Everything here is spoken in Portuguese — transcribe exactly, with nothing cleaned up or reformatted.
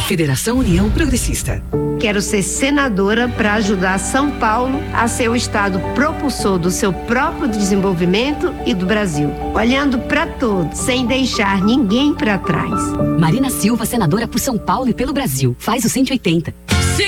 Federação União Progressista. Quero ser senadora para ajudar São Paulo a ser o estado propulsor do seu próprio desenvolvimento e do Brasil, olhando para todos, sem deixar ninguém para trás. Marina Silva, senadora por São Paulo e pelo Brasil. Faz o cento e oitenta.